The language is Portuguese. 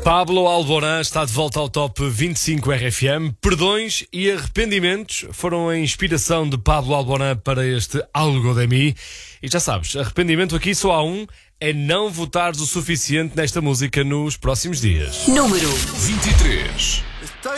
Pablo Alborán está de volta ao Top 25 RFM. Perdões e arrependimentos foram a inspiração de Pablo Alborán para este Algo de Mí. E já sabes, arrependimento aqui só há um, é não votares o suficiente nesta música nos próximos dias. Número 23.